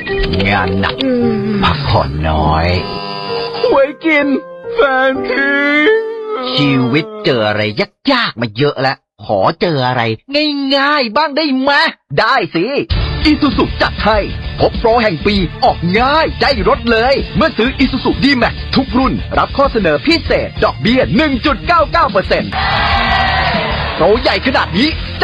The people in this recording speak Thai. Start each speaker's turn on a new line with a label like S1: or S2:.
S1: งานหนักพักผ่อนน้อย
S2: ไว้กินแฟนทิ้ง
S1: ชีวิตเจออะไรยากๆมาเยอะแล้วขอเจออะไรง่ายๆบ้างได้ไหมได้สิอีซูซุจัดให้พบโปรแห่งปีออกง่ายได้รถเลยเมื่อซื้ออีซูซุดีแม็กทุกรุ่นรับข้อเสนอพิเศษดอกเบี้ย 1.99% โปรใหญ่ขนาดนี้